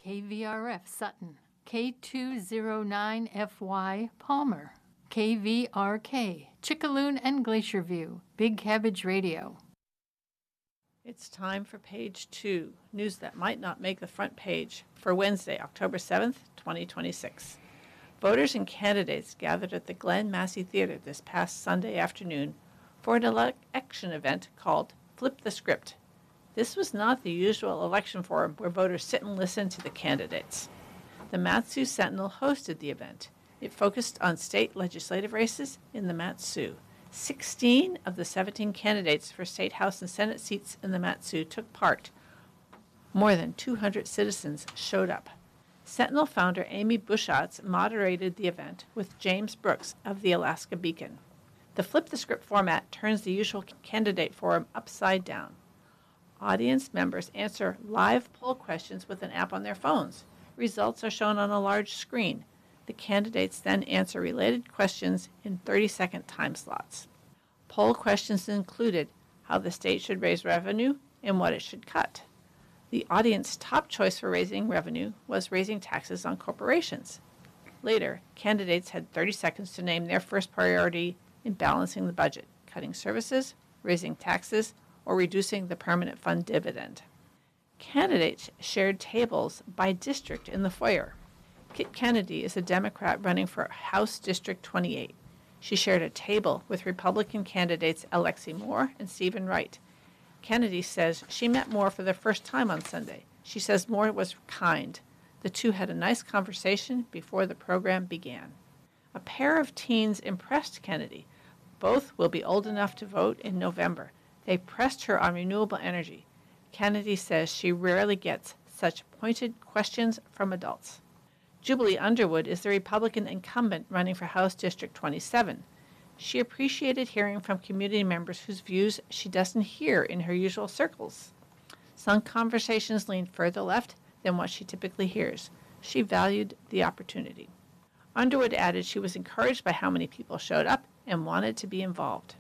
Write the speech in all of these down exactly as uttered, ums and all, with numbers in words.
K V R F Sutton, K two oh nine F Y Palmer, K V R K Chickaloon and Glacier View, Big Cabbage Radio. It's time for page two, news that might not make the front page, for Wednesday, October seventh, twenty twenty-six. Voters and candidates gathered at the Glen Massey Theater this past Sunday afternoon for an election event called Flip the Script. This was not the usual election forum where voters sit and listen to the candidates. The Mat-Su Sentinel hosted the event. It focused on state legislative races in the Mat-Su. sixteen of the seventeen candidates for state house and senate seats in the Mat-Su took part. More than two hundred citizens showed up. Sentinel founder Amy Buschatz moderated the event with James Brooks of the Alaska Beacon. The Flip the Script format turns the usual candidate forum upside down. Audience members answer live poll questions with an app on their phones. Results are shown on a large screen. The candidates then answer related questions in thirty-second time slots. Poll questions included how the state should raise revenue and what it should cut. The audience's top choice for raising revenue was raising taxes on corporations. Later, candidates had thirty seconds to name their first priority in balancing the budget, cutting services, raising taxes, or reducing the permanent fund dividend. Candidates shared tables by district in the foyer. Kit Kennedy is a Democrat running for House District twenty-eight. She shared a table with Republican candidates Alexi Moore and Stephen Wright. Kennedy says she met Moore for the first time on Sunday. She says Moore was kind. The two had a nice conversation before the program began. A pair of teens impressed Kennedy. Both will be old enough to vote in November. They pressed her on renewable energy. Kennedy says she rarely gets such pointed questions from adults. Jubilee Underwood is the Republican incumbent running for House District twenty-seven. She appreciated hearing from community members whose views she doesn't hear in her usual circles. Some conversations leaned further left than what she typically hears. She valued the opportunity. Underwood added she was encouraged by how many people showed up and wanted to be involved.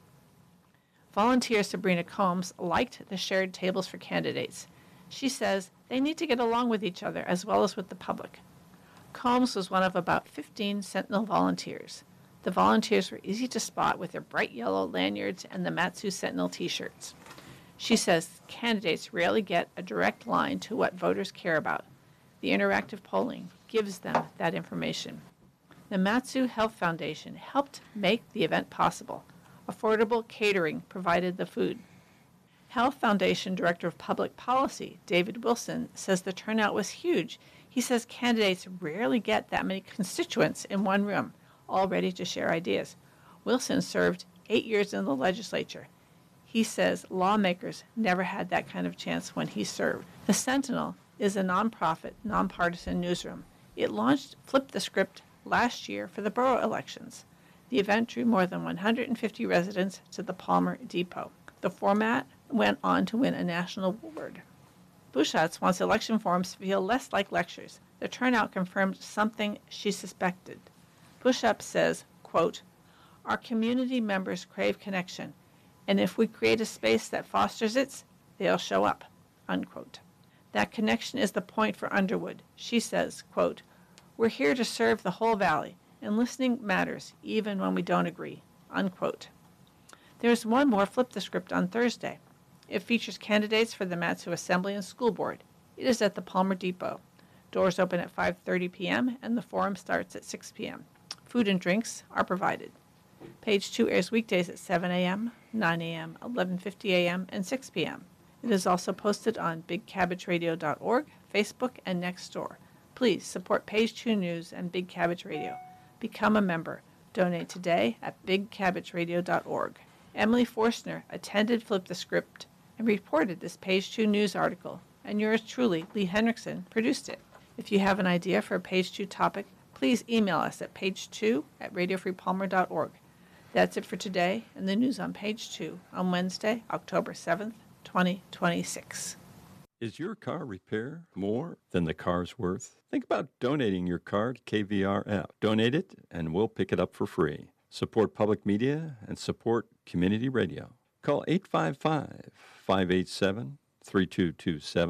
Volunteer Sabrina Combs liked the shared tables for candidates. She says they need to get along with each other as well as with the public. Combs was one of about fifteen Sentinel volunteers. The volunteers were easy to spot with their bright yellow lanyards and the Mat-Su Sentinel t-shirts. She says candidates rarely get a direct line to what voters care about. The interactive polling gives them that information. The Mat-Su Health Foundation helped make the event possible. Affordable catering provided the food. Health Foundation Director of Public Policy, David Wilson, says the turnout was huge. He says candidates rarely get that many constituents in one room, all ready to share ideas. Wilson served eight years in the legislature. He says lawmakers never had that kind of chance when he served. The Sentinel is a nonprofit, nonpartisan newsroom. It launched Flip the Script last year for the borough elections. The event drew more than one hundred fifty residents to the Palmer Depot. The format went on to win a national award. Buschatz wants election forums to feel less like lectures. The turnout confirmed something she suspected. Buschatz says, quote, "Our community members crave connection, and if we create a space that fosters it, they'll show up," unquote. That connection is the point for Underwood. She says, quote, "We're here to serve the whole valley, and listening matters even when we don't agree," unquote. There's one more Flip the Script on Thursday. It features candidates for the Mat-Su Assembly and School Board. It is at the Palmer Depot. Doors open at five thirty p.m. and the forum starts at six p.m. Food and drinks are provided. Page two airs weekdays at seven a.m., nine a.m., eleven fifty a.m., and six p.m. It is also posted on big cabbage radio dot org, Facebook, and Nextdoor. Please support Page two News and Big Cabbage Radio. Become a member. Donate today at big cabbage radio dot org. Emily Forstner attended Flip the Script and reported this Page two News article, and yours truly, Lee Henriksen, produced it. If you have an idea for a Page two topic, please email us at page two at radio free palmer dot org. That's it for today and the news on Page two on Wednesday, October seventh, twenty twenty-six. Is your car repair more than the car's worth? Think about donating your car to K V R F. Donate it and we'll pick it up for free. Support public media and support community radio. Call eight five five, five eight seven, three two two seven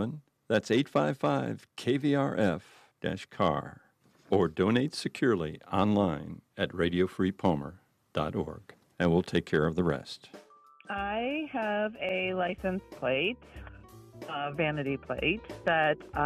That's eight five five K V R F car. Or donate securely online at radio free palmer dot org, and we'll take care of the rest. I have a license plate, a vanity plate, that